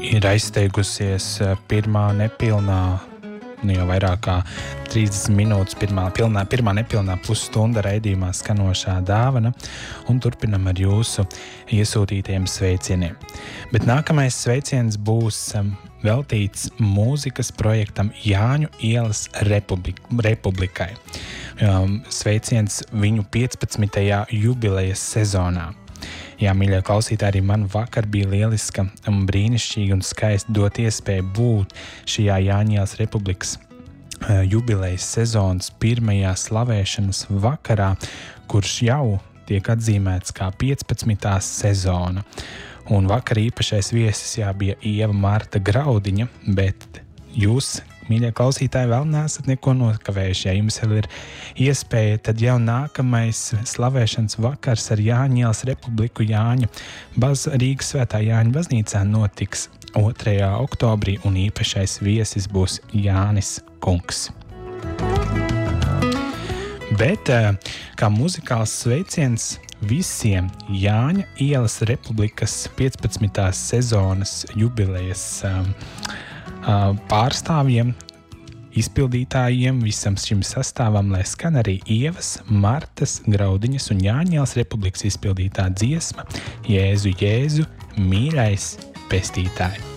Ir aizsteigusies pirmā nepilnā, jau vairāk kā 30 minūtes pirmā nepilnā pusstunda raidījumā skanošā dāvana, un turpinam ar jūsu iesūtītiem sveicieniem. Bet nākamais sveiciens būs veltīts mūzikas projektam Jāņu ielas Republikai. Sveiciens viņu 15. jubilejas sezonā. Jā, mīļie klausītāji, arī man vakar bija lieliska un brīnišķīga un skaisti dot iespēju būt šajā Jāņu ielas Republikas jubilejas sezonas pirmajā slavēšanas vakarā, kurš jau tiek atzīmēts kā 15. sezona. Un vakar īpašais viesis bija Ieva Marta Graudiņa, bet jūs, mīļie klausītāji, vēl neesat neko nokavējuši. Ja jums vēl ir iespēja, tad jau nākamais slavēšanas vakars ar Jāņu ielas Republiku Rīgas Svētā Jāņa baznīcā notiks 2. oktobrī, un īpašais viesis būs Jānis Kungs. Bet kā muzikāls sveiciens visiem Jāņa ielas Republikas 15. sezonas jubilejas pārstāvjiem, izpildītājiem, visam šim sastāvam, lai skan arī Ievas, Martas, Graudiņas un Jāņu ielas Republikas izpildītā dziesma Jēzu, Jēzu, mīļais pestītāji.